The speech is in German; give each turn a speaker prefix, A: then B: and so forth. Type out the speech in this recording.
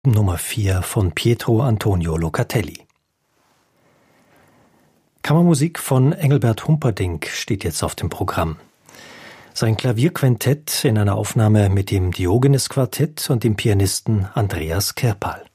A: Nummer 4 von Pietro Antonio Locatelli. Kammermusik von Engelbert Humperdinck steht jetzt auf dem Programm. Sein Klavierquintett in einer Aufnahme mit dem Diogenes Quartett und dem Pianisten Andreas Kirpal.